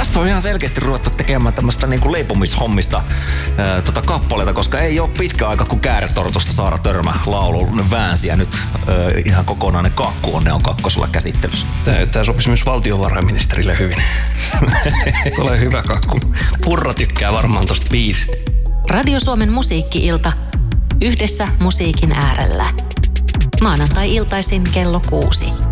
Tässä on ihan selkeästi ruvettu tekemään tämmöistä niinku leipomishommista kappaleita, koska ei ole pitkä aika, kun Kääretortusta Saara Törmä laulun väänsi ja nyt ihan kokonainen kakku on Neon kakkosella käsittelyssä. Tää sopisi myös valtiovarainministerille hyvin. Tulee hyvä kakku. Purra tykkää varmaan tosta biisistä. Radio Suomen musiikki-ilta. Yhdessä musiikin äärellä. Maanantai-iltaisin kello 6.